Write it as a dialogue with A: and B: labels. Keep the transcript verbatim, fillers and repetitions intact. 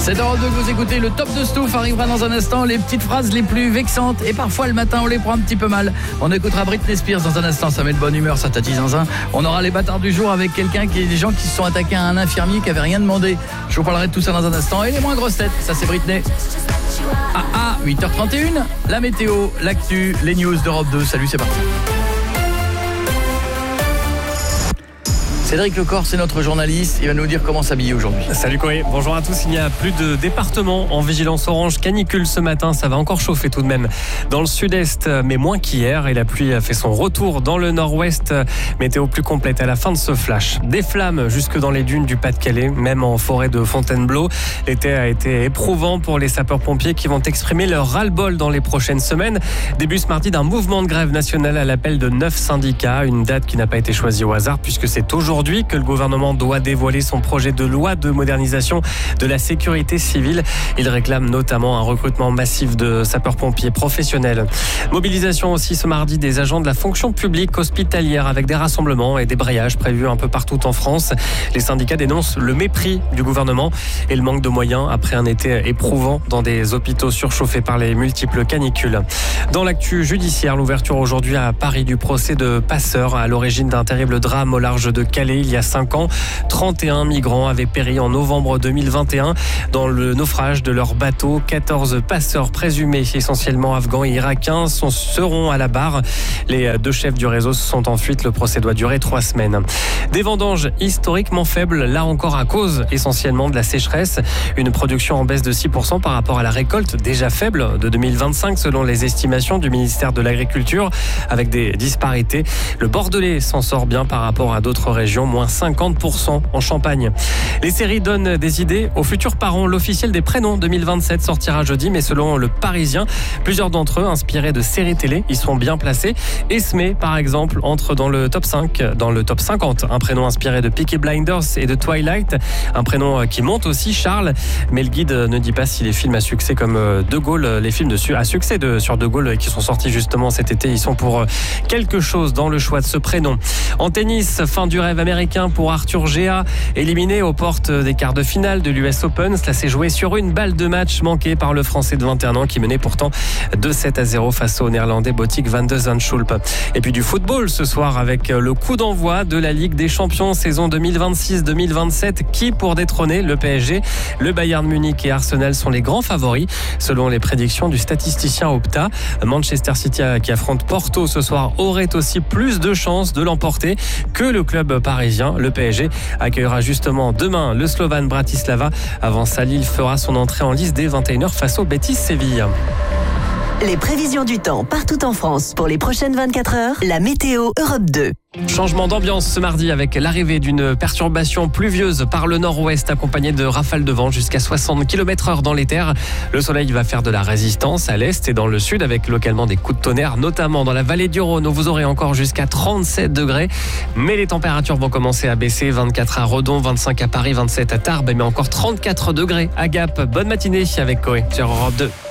A: C'est dans Europe deux que vous écoutez. Le top de Stouff arrivera dans un instant. Les petites phrases les plus vexantes. Et parfois, le matin, on les prend un petit peu mal. On écoutera Britney Spears dans un instant. Ça met de bonne humeur, ça tati zinzin. On aura les bâtards du jour avec quelqu'un qui des gens qui se sont attaqués à un infirmier qui avait rien demandé. Je vous parlerai de tout ça dans un instant. Et les moins grosses têtes, ça c'est Britney. Ah ah, huit heures trente et une. La météo, l'actu, les news d'Europe deux. Salut, c'est parti. Cédric Lecor, c'est notre journaliste. Il va nous dire comment s'habiller aujourd'hui.
B: Salut Koé, bonjour à tous. Il n'y a plus de départements en vigilance orange canicule ce matin. Ça va encore chauffer tout de même dans le sud-est, mais moins qu'hier. Et la pluie a fait son retour dans le nord-ouest. Météo plus complète à la fin de ce flash. Des flammes jusque dans les dunes du Pas-de-Calais, même en forêt de Fontainebleau. L'été a été éprouvant pour les sapeurs-pompiers qui vont exprimer leur ras-le-bol dans les prochaines semaines. Début ce mardi d'un mouvement de grève nationale à l'appel de neuf syndicats. Une date qui n'a pas été choisie au hasard puisque c'est aujourd'hui Aujourd'hui que le gouvernement doit dévoiler son projet de loi de modernisation de la sécurité civile. Il réclame notamment un recrutement massif de sapeurs-pompiers professionnels. Mobilisation aussi ce mardi des agents de la fonction publique hospitalière avec des rassemblements et des brayages prévus un peu partout en France. Les syndicats dénoncent le mépris du gouvernement et le manque de moyens après un été éprouvant dans des hôpitaux surchauffés par les multiples canicules. Dans l'actu judiciaire, l'ouverture aujourd'hui à Paris du procès de passeurs à l'origine d'un terrible drame au large de Calais. Il y a cinq ans, trente et un migrants avaient péri en novembre deux mille vingt et un dans le naufrage de leur bateau. quatorze passeurs présumés, essentiellement afghans et irakiens, sont, seront à la barre. Les deux chefs du réseau sont en fuite. Le procès doit durer trois semaines. Des vendanges historiquement faibles, là encore à cause essentiellement de la sécheresse. Une production en baisse de six pour cent par rapport à la récolte déjà faible de deux mille vingt-cinq selon les estimations du ministère de l'Agriculture, avec des disparités. Le Bordelais s'en sort bien par rapport à d'autres régions, moins cinquante pour cent en Champagne. Les séries donnent des idées aux futurs parents. L'officiel des prénoms deux mille vingt-sept sortira jeudi, mais selon le Parisien, plusieurs d'entre eux, inspirés de séries télé, y seront bien placés. Esmé, par exemple, entre dans le top cinq, dans le top cinquante. Un prénom inspiré de Peaky Blinders et de Twilight. Un prénom qui monte aussi, Charles. Mais le guide ne dit pas si les films à succès comme De Gaulle, les films de su- à succès de, sur De Gaulle qui sont sortis justement cet été, ils sont pour quelque chose dans le choix de ce prénom. En tennis, fin du rêve américain pour Arthur Géa, éliminé aux portes des quarts de finale de l'U S Open. Cela s'est joué sur une balle de match manquée par le Français de vingt et un ans qui menait pourtant deux sept à zéro face au Néerlandais Botic van de Zandschulp. Et puis du football ce soir avec le coup d'envoi de la Ligue des Champions saison deux mille vingt-six deux mille vingt-sept. Qui pour détrôner le P S G? Le Bayern Munich et Arsenal sont les grands favoris selon les prédictions du statisticien Opta. Manchester City qui affronte Porto ce soir aurait aussi plus de chances de l'emporter que le club parisien. Le P S G accueillera justement demain le Slovan Bratislava. Avant ça, Lille fera son entrée en lice dès vingt et une heures face au Betis Séville.
C: Les prévisions du temps partout en France pour les prochaines vingt-quatre heures. La météo Europe deux.
B: Changement d'ambiance ce mardi avec l'arrivée d'une perturbation pluvieuse par le nord-ouest accompagnée de rafales de vent jusqu'à soixante kilomètres heure dans les terres. Le soleil va faire de la résistance à l'est et dans le sud avec localement des coups de tonnerre, notamment dans la vallée du Rhône où vous aurez encore jusqu'à trente-sept degrés. Mais les températures vont commencer à baisser. vingt-quatre à Redon, vingt-cinq à Paris, vingt-sept à Tarbes, mais encore trente-quatre degrés à Gap. Bonne matinée avec Koé sur Europe deux.